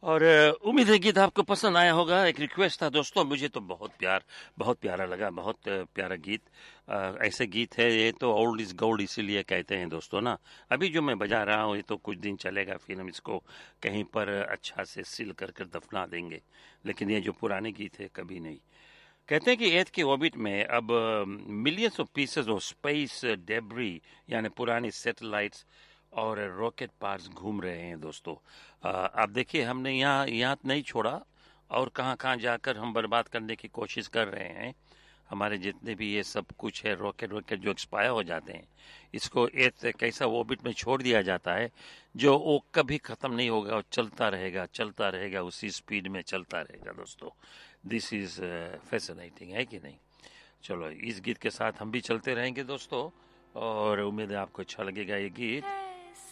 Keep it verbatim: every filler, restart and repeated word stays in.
और अ, उम्मीद है गीत आपको पसंद आया होगा। एक रिक्वेस्ट था दोस्तों, मुझे तो बहुत प्यार बहुत प्यारा लगा, बहुत अ, प्यारा गीत। अ, ऐसे गीत है, ये तो ओल्ड इज गोल्ड इसीलिए कहते हैं दोस्तों ना। अभी जो मैं बजा रहा हूँ ये तो कुछ दिन चलेगा, फिर हम इसको कहीं पर अच्छा से सील कर कर दफना देंगे। लेकिन ये जो पुराने गीत है कभी नहीं। कहते हैं कि एर्थ के ऑर्बिट में अब millions of pieces of space debris यानी पुरानी सैटेलाइट्स और रॉकेट पार्ट्स घूम रहे हैं दोस्तों। अ, आप देखिए, हमने यहाँ यहाँ नहीं छोड़ा और कहाँ कहाँ जाकर हम बर्बाद करने की कोशिश कर रहे हैं। हमारे जितने भी ये सब कुछ है, रॉकेट रॉकेट जो एक्सपायर हो जाते हैं, इसको एक कैसा ऑर्बिट में छोड़ दिया जाता है जो वो कभी खत्म नहीं होगा और चलता रहेगा चलता रहेगा, उसी स्पीड में चलता रहेगा दोस्तों। दिस इज फैसिनेटिंग, है कि नहीं? चलो, इस गीत के साथ हम भी चलते रहेंगे दोस्तों, और उम्मीद है आपको अच्छा लगेगा ये गीत।